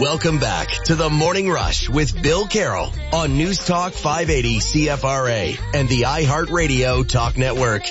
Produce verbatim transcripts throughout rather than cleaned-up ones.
Welcome back to the Morning Rush with Bill Carroll on News Talk five eighty C F R A and the iHeartRadio Talk Network.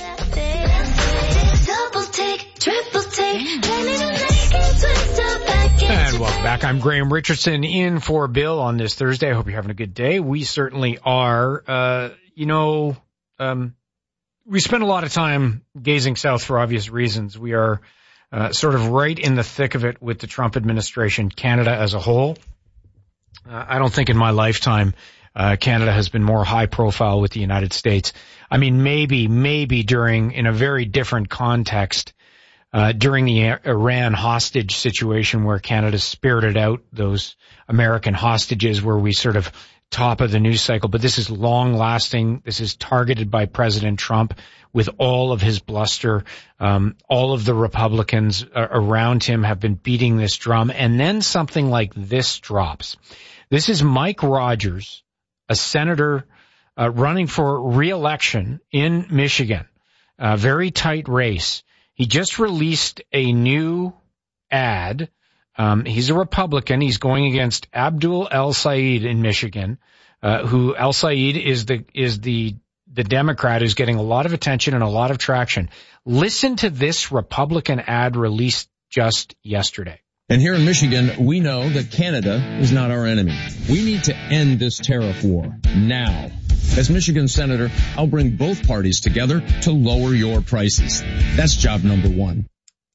And welcome back. I'm Graham Richardson in for Bill on this Thursday. I hope you're having a good day. We certainly are. Uh, you know, um, we spend a lot of time gazing south for obvious reasons. We are Uh, sort of right in the thick of it with the Trump administration, Canada as a whole. Uh, I don't think in my lifetime uh, Canada has been more high profile with the United States. I mean, maybe, maybe during, in a very different context, uh, during the Iran hostage situation where Canada spirited out those American hostages, where we sort of top of the news cycle. But this is long lasting. This is targeted by President Trump with all of his bluster. Um, all of the Republicans uh, around him have been beating this drum. And then something like this drops. This is Mike Rogers, a senator uh, running for re-election in Michigan. A very tight race. He just released a new ad. Um, he's a Republican. He's going against Abdul El-Sayed in Michigan, uh, who El-Sayed is the, is the, the Democrat who's getting a lot of attention and a lot of traction. Listen to this Republican ad released just yesterday. And here in Michigan, we know that Canada is not our enemy. We need to end this tariff war now. As Michigan Senator, I'll bring both parties together to lower your prices. That's job number one.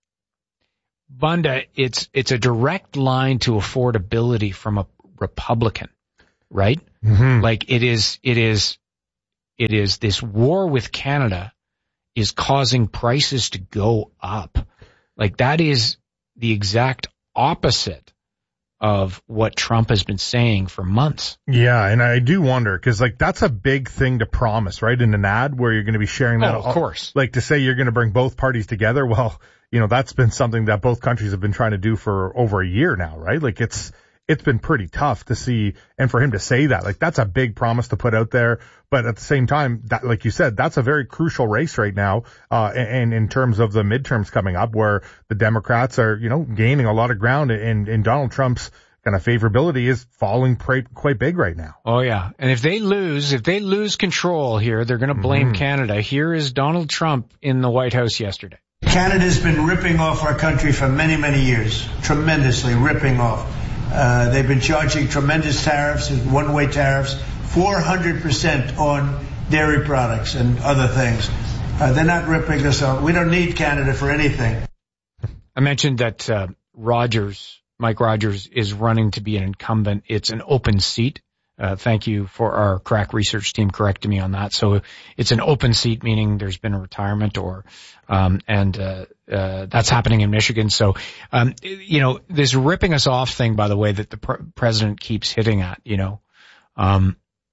Bunda, it's it's a direct line to affordability from a Republican, right? Mm-hmm. Like it is, it is, it is this war with Canada is causing prices to go up. Like that is the exact opposite of what Trump has been saying for months. Yeah, and I do wonder, because like that's a big thing to promise, right? In an ad where you're going to be sharing that. Oh, of course. Like to say you're going to bring both parties together. Well, you know, that's been something that both countries have been trying to do for over a year now, right? Like it's, it's been pretty tough to see, and for him to say that, like that's a big promise to put out there. But at the same time, that, like you said, that's a very crucial race right now, uh, and in terms of the midterms coming up where the Democrats are, you know, gaining a lot of ground, and, and Donald Trump's kind of favorability is falling quite, quite big right now. Oh yeah. And if they lose, if they lose control here, they're going to blame Mm-hmm. Canada. Here is Donald Trump in the White House yesterday. Canada's been ripping off our country for many, many years, tremendously ripping off. Uh, they've been charging tremendous tariffs, one-way tariffs, four hundred percent on dairy products and other things. Uh, they're not ripping us off. We don't need Canada for anything. I mentioned that uh, Rogers, Mike Rogers, is running to be an incumbent. It's an open seat. Uh, thank you for our crack research team correcting me on that. So it's an open seat, meaning there's been a retirement or, um, and, uh, uh, that's happening in Michigan. So, um, you know, this ripping us off thing, by the way, that the pr- president keeps hitting at, you know, um,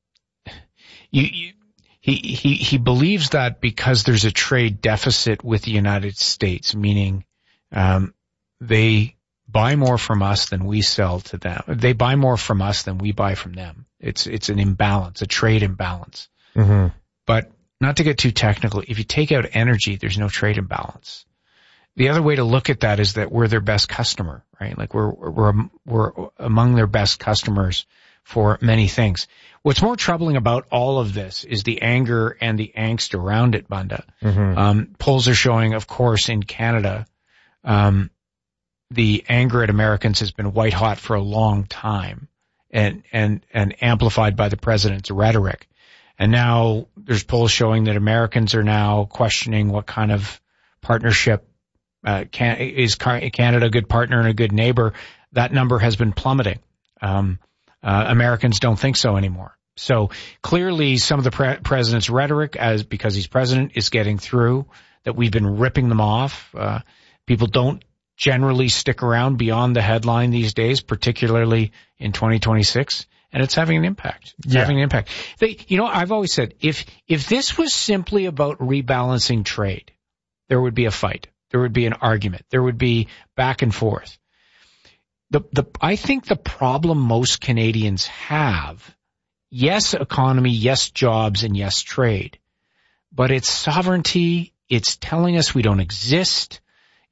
you, you, he, he, he believes that because there's a trade deficit with the United States, meaning, um, they buy more from us than we sell to them. They buy more from us than we buy from them. It's, it's an imbalance, a trade imbalance. Mm-hmm. But not to get too technical, if you take out energy, there's no trade imbalance. The other way to look at that is that we're their best customer, right? Like we're, we're, we're among their best customers for many things. What's more troubling about all of this is the anger and the angst around it, Bunda. Mm-hmm. Um, polls are showing, of course, in Canada, um, the anger at Americans has been white hot for a long time and, and, and amplified by the president's rhetoric. And now there's polls showing that Americans are now questioning what kind of partnership, uh, can, is Canada a good partner and a good neighbor? That number has been plummeting. Um, uh, Americans don't think so anymore. So clearly some of the pre- president's rhetoric, as because he's president, is getting through, that we've been ripping them off. Uh, people don't generally stick around beyond the headline these days, particularly in twenty twenty-six, and it's having an impact. It's yeah. having an impact. They, you know, I've always said, if, if this was simply about rebalancing trade, there would be a fight. There would be an argument. There would be back and forth. The, the, I think the problem most Canadians have, yes, economy, yes, jobs, and yes, trade, but it's sovereignty. It's telling us we don't exist.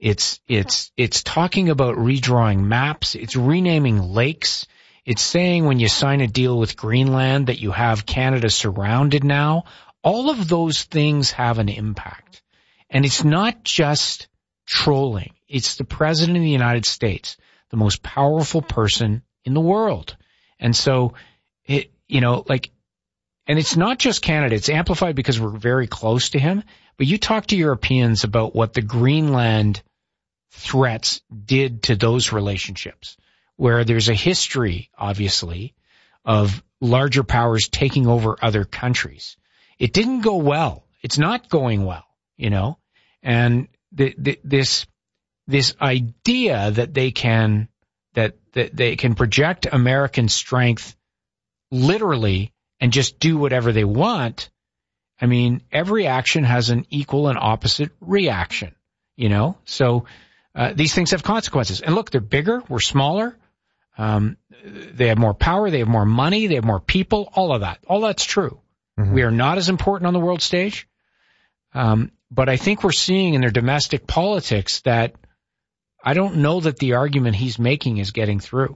It's, it's, it's talking about redrawing maps. It's renaming lakes. It's saying when you sign a deal with Greenland that you have Canada surrounded now. All of those things have an impact. And it's not just trolling. It's the President of the United States, the most powerful person in the world. And so, it, you know, like, and it's not just Canada. It's amplified because we're very close to him. But you talk to Europeans about what the Greenland threats did to those relationships, where there's a history, obviously, of larger powers taking over other countries. It didn't go well. It's not going well, you know, and the, the, this, this idea that they can, that, that they can project American strength literally and just do whatever they want. I mean, every action has an equal and opposite reaction, you know, so, uh, these things have consequences. And look, they're bigger, we're smaller. Um, they have more power, they have more money, they have more people, all of that. All that's true. Mm-hmm. We are not as important on the world stage. Um, but I think we're seeing in their domestic politics that I don't know that the argument he's making is getting through.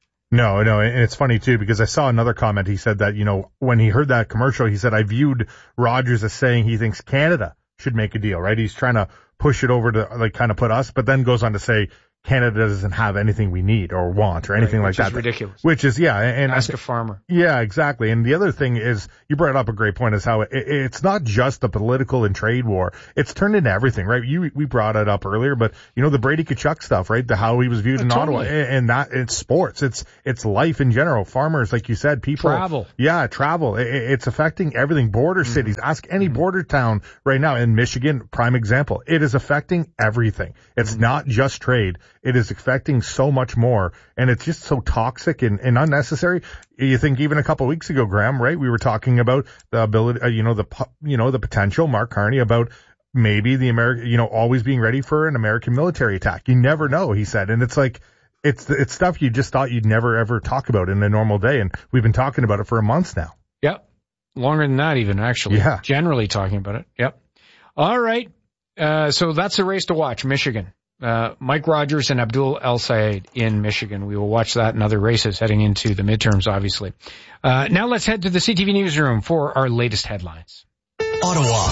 No, no, and it's funny too, because I saw another comment. He said that, you know, when he heard that commercial, he said, I viewed Rogers as saying he thinks Canada should make a deal, right? He's trying to push it over to, like, kind of put us, but then goes on to say, Canada doesn't have anything we need or want or anything right, like that. Which is ridiculous. Which is, yeah. And ask a farmer. Yeah, exactly. And the other thing is, you brought up a great point, is how it, it's not just the political and trade war. It's turned into everything, right? You, we brought it up earlier, but you know, the Brady Tkachuk stuff, right? The, how he was viewed oh, in totally. Ottawa, and that, it's sports. It's, it's life in general. Farmers, like you said, people. Travel. Yeah, travel. It, it's affecting everything. Border mm-hmm. cities. Ask any mm-hmm. border town right now in Michigan, prime example. It is affecting everything. It's mm-hmm. not just trade. It is affecting so much more, and it's just so toxic and, and unnecessary. You think even a couple of weeks ago, Graham, right? We were talking about the ability, uh, you know, the, you know, the potential, Mark Carney, about maybe the American, you know, always being ready for an American military attack. You never know, he said. And it's like, it's, it's stuff you just thought you'd never ever talk about in a normal day. And we've been talking about it for a month now. Yep. Longer than that even, actually. Yeah. Generally talking about it. Yep. All right. Uh, so that's the race to watch, Michigan. Uh, Mike Rogers and Abdul El-Sayed in Michigan. We will watch that and other races heading into the midterms, obviously. Uh, now let's head to the C T V newsroom for our latest headlines. Ottawa.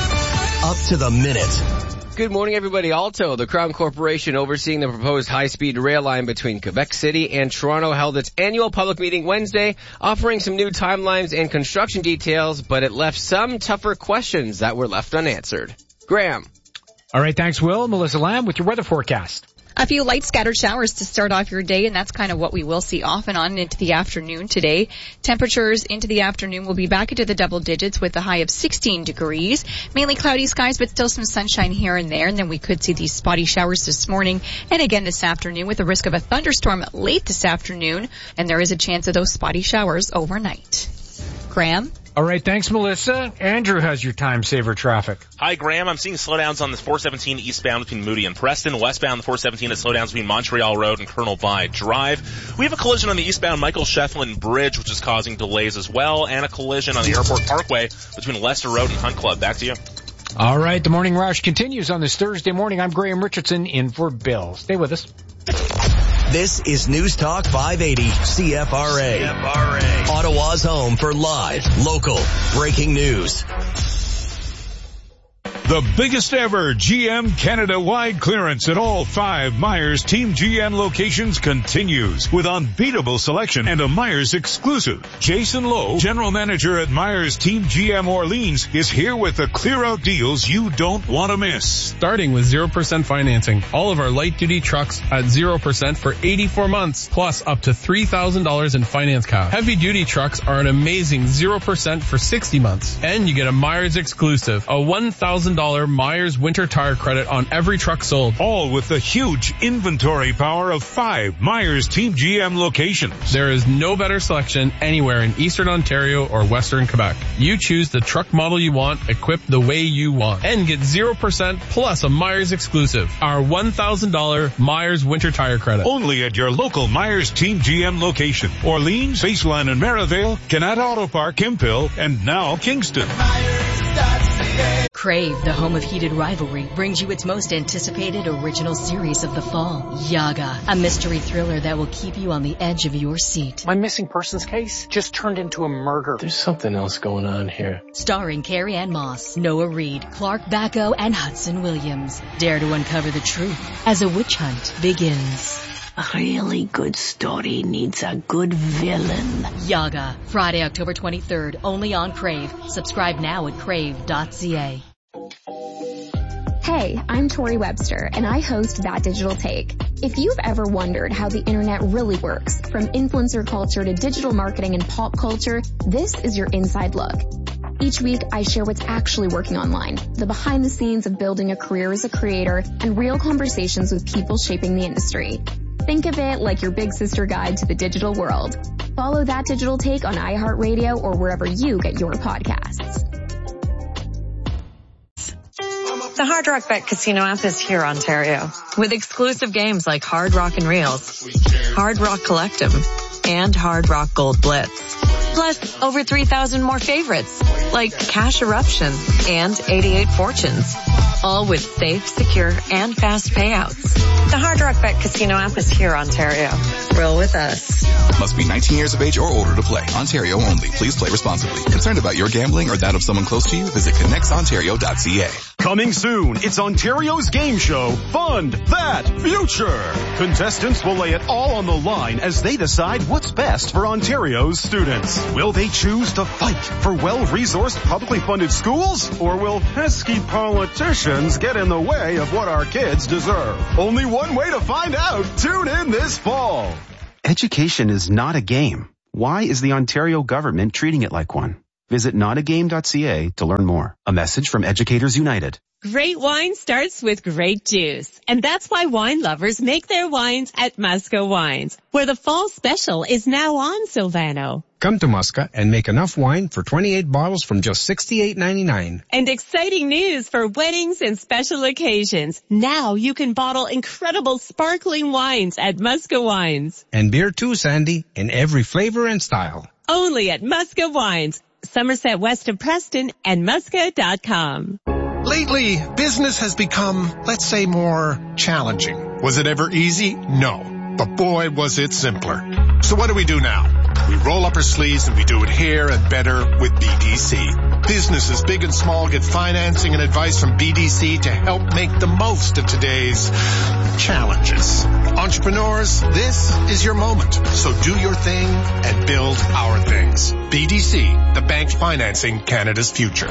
Up to the minute. Good morning, everybody. Alto, the Crown Corporation overseeing the proposed high-speed rail line between Quebec City and Toronto, held its annual public meeting Wednesday, offering some new timelines and construction details, but it left some tougher questions that were left unanswered. Graham. All right, thanks, Will. Melissa Lamb with your weather forecast. A few light scattered showers to start off your day, and that's kind of what we will see off and on into the afternoon today. Temperatures into the afternoon will be back into the double digits with a high of sixteen degrees. Mainly cloudy skies, but still some sunshine here and there. And then we could see these spotty showers this morning and again this afternoon with the risk of a thunderstorm late this afternoon. And there is a chance of those spotty showers overnight. Graham? All right, thanks, Melissa. Andrew has your time saver traffic. Hi, Graham. I'm seeing slowdowns on the four seventeen eastbound between Moody and Preston. Westbound, the four seventeen has slowdowns between Montreal Road and Colonel Vi Drive. We have a collision on the eastbound Michael Shefflin Bridge, which is causing delays as well, and a collision on the Airport Parkway between Leicester Road and Hunt Club. Back to you. All right, the Morning Rush continues on this Thursday morning. I'm Graham Richardson in for Bill. Stay with us. This is News Talk five eighty C F R A. C F R A. Ottawa's home for live, local, breaking news. The biggest ever G M Canada-wide clearance at all five Myers Team G M locations continues with unbeatable selection and a Myers exclusive. Jason Lowe, General Manager at Myers Team G M Orleans, is here with the clear-out deals you don't want to miss. Starting with zero percent financing. All of our light-duty trucks at zero percent for eighty-four months, plus up to three thousand dollars in finance cash. Heavy-duty trucks are an amazing zero percent for sixty months. And you get a Myers exclusive, a one thousand dollars Myers winter tire credit on every truck sold. All with the huge inventory power of five Myers Team G M locations. There is no better selection anywhere in Eastern Ontario or Western Quebec. You choose the truck model you want, equipped the way you want, and get zero percent plus a Myers exclusive, our one thousand dollars Myers winter tire credit. Only at your local Myers Team G M location. Orleans, Baseline and Merivale, Canada Auto Park, Hemphill, and now Kingston. Myers dot C A Crave, the home of heated rivalry, brings you its most anticipated original series of the fall, Yaga, a mystery thriller that will keep you on the edge of your seat. My missing persons case just turned into a murder. There's something else going on here. Starring Carrie Ann Moss, Noah Reid, Clark Bacco, and Hudson Williams. Dare to uncover the truth as a witch hunt begins. A really good story needs a good villain. Yaga, Friday, October twenty-third, only on Crave. Subscribe now at crave dot c a. Hey, I'm Tori Webster, and I host That Digital Take. If you've ever wondered how the internet really works, from influencer culture to digital marketing and pop culture, this is your inside look. Each week, I share what's actually working online, the behind the scenes of building a career as a creator, and real conversations with people shaping the industry. Think of it like your big sister guide to the digital world. Follow That Digital Take on iHeartRadio or wherever you get your podcasts. The Hard Rock Bet Casino app is here, Ontario, with exclusive games like Hard Rock and Reels, Hard Rock Collective, and Hard Rock Gold Blitz. Plus, over three thousand more favorites, like Cash Eruption and eighty-eight Fortunes. All with safe, secure, and fast payouts. The Hard Rock Bet Casino app is here, Ontario. Roll with us. Must be nineteen years of age or older to play. Ontario only. Please play responsibly. Concerned about your gambling or that of someone close to you? Visit connects ontario dot c a. Coming soon, it's Ontario's game show, Fund That Future. Contestants will lay it all on the line as they decide what's best for Ontario's students. Will they choose to fight for well-resourced, publicly funded schools? Or will pesky politicians get in the way of what our kids deserve? Only one way to find out. Tune in this fall. Education is not a game. Why is the Ontario government treating it like one? Visit not a game dot c a to learn more. A message from Educators United. Great wine starts with great juice. And that's why wine lovers make their wines at Musca Wines, where the fall special is now on, Silvano. Come to Musca and make enough wine for twenty-eight bottles from just sixty-eight ninety-nine. And exciting news for weddings and special occasions. Now you can bottle incredible sparkling wines at Musca Wines. And beer too, Sandy, in every flavor and style. Only at Musca Wines, Somerset West of Preston, and musca dot com. Lately, business has become, let's say, more challenging. Was it ever easy? No. But boy, was it simpler. So what do we do now? We roll up our sleeves and we do it here and better with B D C. Businesses big and small get financing and advice from B D C to help make the most of today's challenges. Entrepreneurs, this is your moment. So do your thing and build our things. B D C, the bank financing Canada's future.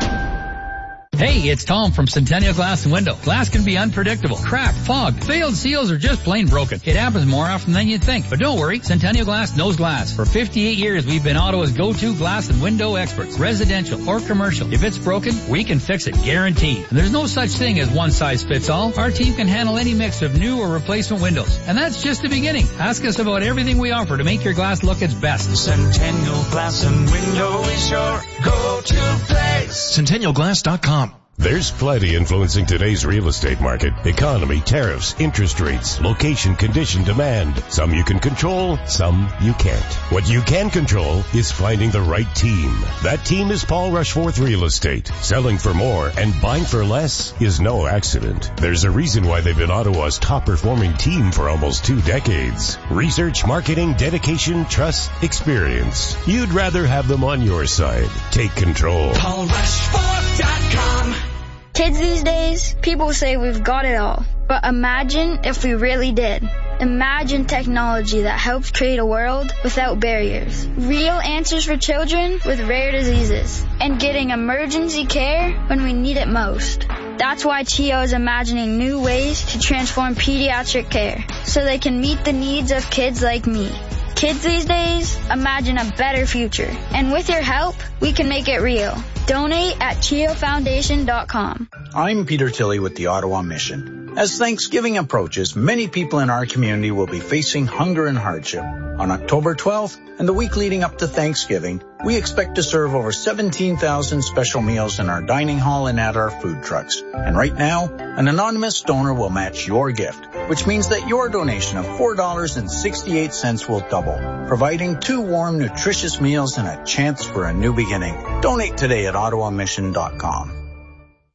Hey, it's Tom from Centennial Glass and Window. Glass can be unpredictable. Cracked, fogged, failed seals, or just plain broken. It happens more often than you'd think. But don't worry, Centennial Glass knows glass. For fifty-eight years, we've been Ottawa's go-to glass and window experts. Residential or commercial. If it's broken, we can fix it, guaranteed. And there's no such thing as one size fits all. Our team can handle any mix of new or replacement windows. And that's just the beginning. Ask us about everything we offer to make your glass look its best. Centennial Glass and Window is your go-to place. Centennial Glass dot com. There's plenty influencing today's real estate market. Economy, tariffs, interest rates, location, condition, demand. Some you can control, some you can't. What you can control is finding the right team. That team is Paul Rushforth Real Estate. Selling for more and buying for less is no accident. There's a reason why they've been Ottawa's top performing team for almost two decades. Research, marketing, dedication, trust, experience. You'd rather have them on your side. Take control. Paul Rushforth dot com. Kids these days, people say we've got it all. But imagine if we really did. Imagine technology that helps create a world without barriers. Real answers for children with rare diseases. And getting emergency care when we need it most. That's why C H I O is imagining new ways to transform pediatric care so they can meet the needs of kids like me. Kids these days, imagine a better future. And with your help, we can make it real. Donate at C H I O foundation dot com. I'm Peter Tilley with the Ottawa Mission. As Thanksgiving approaches, many people in our community will be facing hunger and hardship. On October twelfth and the week leading up to Thanksgiving, we expect to serve over seventeen thousand special meals in our dining hall and at our food trucks. And right now, an anonymous donor will match your gift, which means that your donation of four dollars and sixty-eight cents will double, providing two warm, nutritious meals and a chance for a new beginning. Donate today at ottawa mission dot com.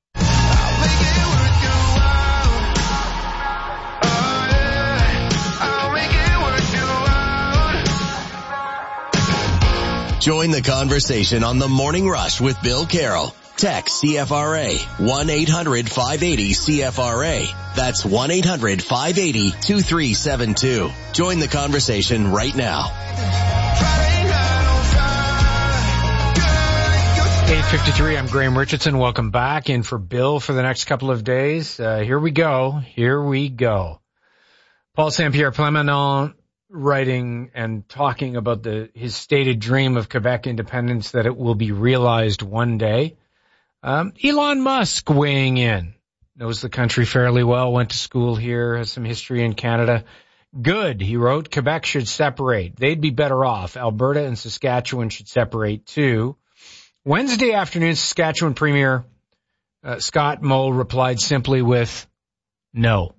Join the conversation on The Morning Rush with Bill Carroll. Text C F R A, one eight hundred five eighty C F R A. That's one eight hundred five eighty two three seven two. Join the conversation right now. eight fifty-three, I'm Graham Richardson. Welcome back in for Bill for the next couple of days. Uh, here we go. Here we go. Paul Saint-Pierre Plamondon writing and talking about the his stated dream of Quebec independence, that it will be realized one day. Um, Elon Musk weighing in. Knows the country fairly well, went to school here, has some history in Canada. Good, he wrote. Quebec should separate. They'd be better off. Alberta and Saskatchewan should separate too. Wednesday afternoon, Saskatchewan Premier uh, Scott Moe replied simply with, no.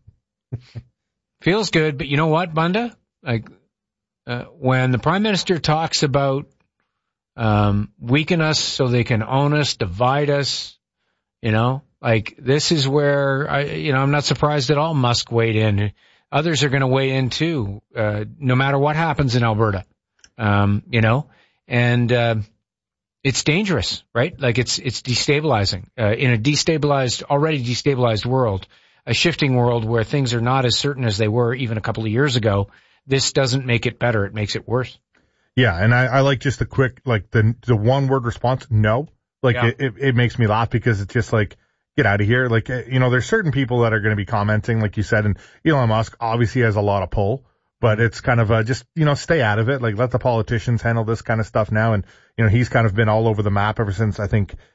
Feels good, but you know what, Bunda? Like, uh, when the Prime Minister talks about um, weaken us so they can own us, divide us, you know, like this is where, I, you know, I'm not surprised at all Musk weighed in. Others are going to weigh in too, uh, no matter what happens in Alberta, um, you know, and uh, it's dangerous, right? Like it's it's destabilizing. Uh, in a destabilized, already destabilized world, a shifting world where things are not as certain as they were even a couple of years ago, this doesn't make it better. It makes it worse. Yeah, and I, I like just the quick, like the the one word response, no. Like yeah. it, it, it makes me laugh because it's just like, get out of here. Like, you know, there's certain people that are going to be commenting, like you said, and Elon Musk obviously has a lot of pull, but it's kind of uh, just, you know, stay out of it. Like, let the politicians handle this kind of stuff now. And, you know, he's kind of been all over the map ever since, I think,